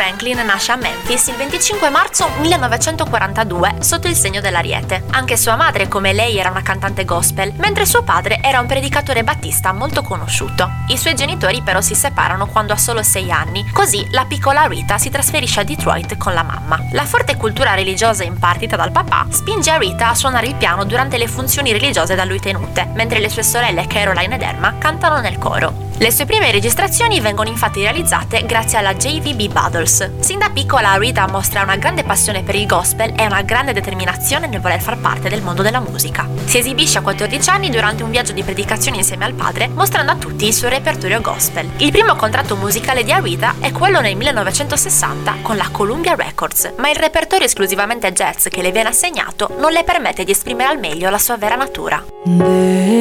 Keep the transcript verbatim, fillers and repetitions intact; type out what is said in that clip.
Franklin nasce a Memphis il venticinque marzo millenovecentoquarantadue sotto il segno dell'Ariete. Anche sua madre, come lei, era una cantante gospel, mentre suo padre era un predicatore battista molto conosciuto. I suoi genitori però si separano quando ha solo sei anni, così la piccola Rita si trasferisce a Detroit con la mamma. La forte cultura religiosa impartita dal papà spinge Rita a suonare il piano durante le funzioni religiose da lui tenute, mentre le sue sorelle Caroline ed Emma cantano nel coro. Le sue prime registrazioni vengono infatti realizzate grazie alla J V B Battles. Sin da piccola Rita mostra una grande passione per il gospel e una grande determinazione nel voler far parte del mondo della musica. Si esibisce a quattordici anni durante un viaggio di predicazione insieme al padre, mostrando a tutti il suo repertorio gospel. Il primo contratto musicale di Rita è quello nel millenovecentosessanta con la Columbia Records, ma il repertorio esclusivamente jazz che le viene assegnato non le permette di esprimere al meglio la sua vera natura.